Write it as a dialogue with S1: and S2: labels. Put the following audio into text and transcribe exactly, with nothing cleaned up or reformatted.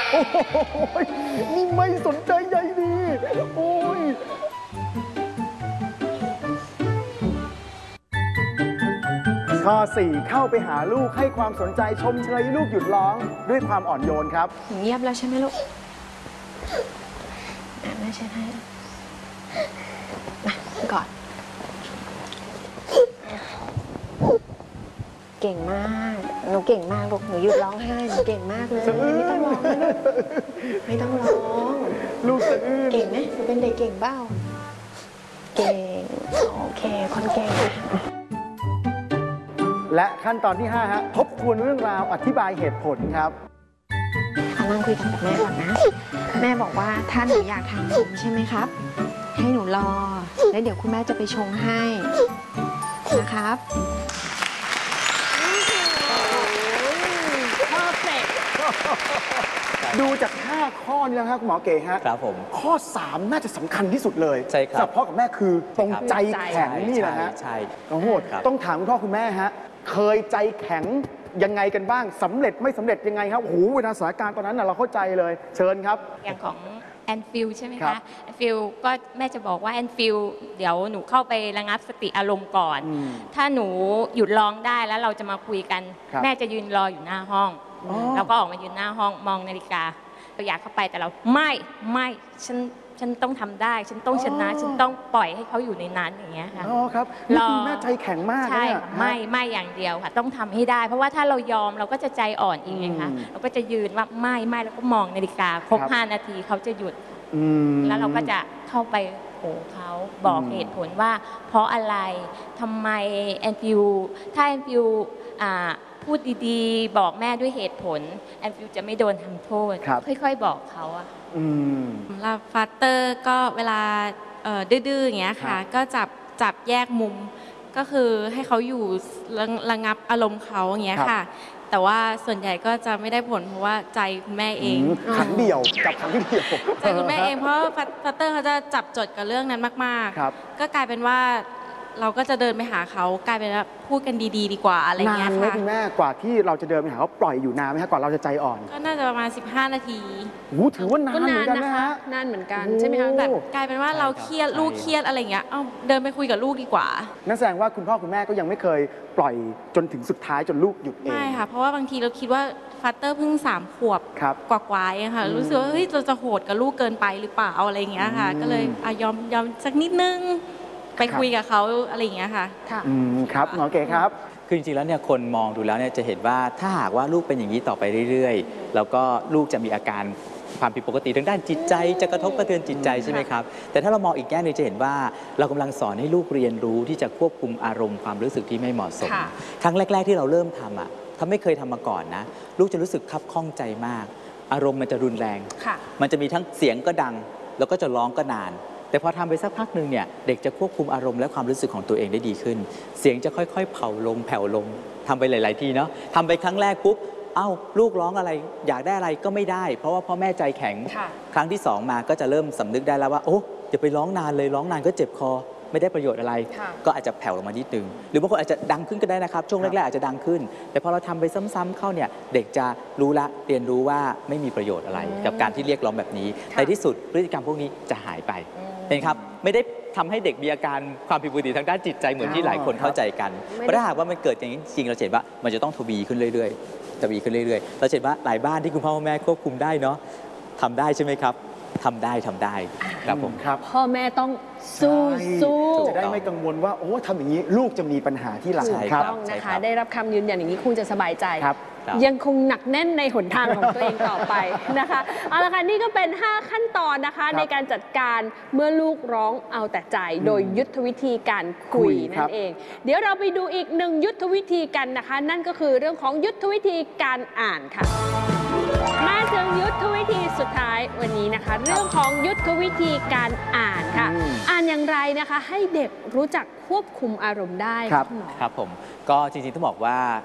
S1: โอ้ยนี่ไม่สนใจใยดีโอ้ยข้อสี่เข้าไปหาลูกให้ความสนใจชมเชยลูกหยุดร้องด้วยความอ่อนโยนครับ
S2: เงียบแล้วใช่ไหมลูกแม่เช็ดให้มาก่อนเก่งมากหนูเก่งมากลูกหนูหยุดร้องไห้หนูเก่งมากเลยไม่ต้องร้องนะลูกไม่ต้องร้อง
S1: ลูกสะอื้น
S2: เก่งไหมหนูเป็นเด็กเก่งเบ้าเก่งโอเคคนเก่ง
S1: และขั้นตอนที่ห้าฮะทบทวนเรื่องราวอธิบายเหตุผลครับ
S2: เอานั่งคุยกันกับแม่ก่อนนะแม่บอกว่าถ้าหนูอยากทานนมใช่ไหมครับให้หนูรอแล้วเดี๋ยวคุณแม่จะไปชงให้นะครับ
S1: ดูจากห้าข้อนี้แล้วครับคุณหมอเก๋ฮะ
S3: ครับผม
S1: ข้อสามน่าจะสำคัญที่สุดเลย
S3: ใช่ครับ
S1: สำหรับพ่อกับแม่คือตรงใจแข็งนี่แหละฮะ
S3: ใช่
S1: โอ้โหต้องถามคุณพ่อคุณแม่ฮะเคยใจแข็งยังไงกันบ้างสำเร็จไม่สำเร็จยังไงครับโอ้โหเวลาสถานการณ์ตอนนั้นน่ะเราเข้าใจเลยเชิญครับ
S4: อย่างของแอนฟิลใช่ไหมคะแอนฟิลก็แม่จะบอกว่าแอนฟิลเดี๋ยวหนูเข้าไประงับสติอารมณ์ก่อนถ้าหนูหยุดร้องได้แล้วเราจะมาคุยกันแม่จะยืนรออยู่หน้าห้องเราก็ออกมายืนหน้าห้องมองนาฬิกาเราอยากเข้าไปแต่เราไม่ไม่ฉันฉันต้องทำได้ฉันต้องชนะฉันต้องปล่อยให้เขาอยู่ในนั้นอย่างเงี้ยค่ะ
S1: อ๋อครับนี่คุณแม่ใจแข็งมาก
S4: ใช่ไม่ไม่อย่างเดียวค่ะต้องทำให้ได้เพราะว่าถ้าเรายอมเราก็จะใจอ่อนอีกไงคะเราก็จะยืนว่าไม่ไม่แล้วก็มองนาฬิกาครบห้านาทีเขาจะหยุดแล้วเราก็จะเข้าไปโอ้เขาบอกเหตุผลว่าเพราะอะไรทำไมแอนฟิวถ้าแอนฟิวพูดดีๆบอกแม่ด้วยเหตุผลแอนฟิวจะไม่โดนทำโทษค่อยๆบอกเขาอะ
S2: สำหรับฟัตเตอร์ก็เวลาดื้อๆอย่างเงี้ยค่ะก็จับจับแยกมุมก็คือให้เขาอยู่ระงับอารมณ์เขาอย่างเงี้ยค่ะแต่ว่าส่วนใหญ่ก็จะไม่ได้ผลเพราะว่าใจคุณแม่เอง
S1: ขังเดี่ยวจับขังเดี่ยว
S2: ใจคุณแม่เองเพราะฟัตเตอร์เขาจะจับจดกับเรื่องนั้นมากๆก็กลายเป็นว่าเราก็จะเดินไปหาเขากลายเป็นว่าพูดกันดีๆดีกว่าอะไรเงี้ยค่ะ
S1: นานไหมคุณแม่กว่าที่เราจะเดินไปหาเขาปล่อยอยู่นานไหมคะก่อนเราจะใจอ่อน
S2: ก็น่าจะประมาณสิบห้านาที
S1: โอ้ถือว่านานเหมือนกันนะฮะ
S2: นานเหมือนกันใช่ไหมคะแต่กลายเป็นว่าเราเครียดลูกเครียดอะไรเงี้ยเอ้าเดินไปคุยกับลูกดีกว่า
S1: นั่นแสดงว่าคุณพ่อคุณแม่ก็ยังไม่เคยปล่อยจนถึงสุดท้ายจนลูกหยุดเอง
S2: ไม่ค่ะเพราะว่าบางทีเราคิดว่าฟัตเตอร์เพิ่งสามขวบกว่าๆเองค่ะรู้สึกว่าเฮ้ยเราจะโหดกับลูกเกินไปหรือเปล่าอะไรเงี้ยค่ะก็เลยยอมยอมสักนิดนึงไปคุยกับเขาอะไรอย่างเงี้ยค่ะ
S1: ค่ะครับหมอเก๋ครับ
S3: คือจริงๆแล้วเนี่ยคนมองดูแล้วเนี่ยจะเห็นว่าถ้าหากว่าลูกเป็นอย่างนี้ต่อไปเรื่อยๆแล้วก็ลูกจะมีอาการความผิดปกติทางด้านจิตใจจะกระทบกระเทือนจิตใจใช่ไหมครับแต่ถ้าเรามองอีกแง่นึงจะเห็นว่าเรากำลังสอนให้ลูกเรียนรู้ที่จะควบคุมอารมณ์ความรู้สึกที่ไม่เหมาะสมครั้งแรกๆที่เราเริ่มทำอ่ะถ้าไม่เคยทำมาก่อนนะลูกจะรู้สึกคับข้องใจมากอารมณ์มันจะรุนแรงมันจะมีทั้งเสียงก็ดังแล้วก็จะร้องก็นานแต่พอทำไปสักพักหนึ่งเนี่ยเด็กจะควบคุมอารมณ์และความรู้สึกของตัวเองได้ดีขึ้นเสียงจะค่อยๆเผาลงแผ่วลงทำไปหลายๆทีเนาะทำไปครั้งแรกปุ๊บเอ้าลูกร้องอะไรอยากได้อะไรก็ไม่ได้เพราะว่าพ่อแม่ใจแข็งครั้งที่สองมาก็จะเริ่มสำนึกได้แล้วว่าโอ้อย่าไปร้องนานเลยร้องนานก็เจ็บคอไม่ได้ประโยชน์อะไรก็อาจจะแผ่วลงมานิดนึงหรือบางคนอาจจะดังขึ้นก็ได้นะครับช่วงแรกๆอาจจะดังขึ้นแต่พอเราทำไปซ้ำๆเข้าเนี่ยเด็กจะรู้ละเรียนรู้ว่าไม่มีประโยชน์อะไรกับการที่เรียกร้องแบบนี้ในที่สุดพฤติกรรมพวกนี้จะหายไปเห็นครับไม่ได้ทำให้เด็กมีอาการความผิดปกติทางด้านจิตใจเหมือนที่หลายคนเข้าใจกันเพราะถ้าหากว่ามันเกิดอย่างนี้จริงเราเห็นว่ามันจะต้องทวีขึ้นเรื่อยๆทวีขึ้นเรื่อยๆเราเห็นว่าหลายบ้านที่คุณพ่อแม่ควบคุมได้เนาะทำได้ใช่ไหมครับทำได้ทำได้ครับผม
S1: ครับ
S5: พ่อแม่ต้องสู้สู้
S1: จะได้ไม่กังวลว่าโอ้ทำอย่างนี้ลูกจะมีปัญหาที่หลัง
S5: ครับต้องนะคะได้รับคำยืนยันอย่างนี้คงจะสบายใจยังคงหนักแน่นในหนทางของตัวเองต่อไปนะคะเอาละค่ะนี่ก็เป็นห้าขั้นตอนนะคะในการจัดการเมื่อลูกร้องเอาแต่ใจโดยยุทธวิธีการคุยนั่นเองเดี๋ยวเราไปดูอีกหนึ่งยุทธวิธีกันนะคะนั่นก็คือเรื่องของยุทธวิธีการอ่านค่ะมาถึงยุทธวิธีสุดท้ายวันนี้นะคะเรื่องของยุทธวิธีการอ่านค่ะอ่านอย่างไรนะคะให้เด็กรู้จักควบคุมอารมณ์ได้
S3: ครับครับผมก็จริงๆต้องบอกว่า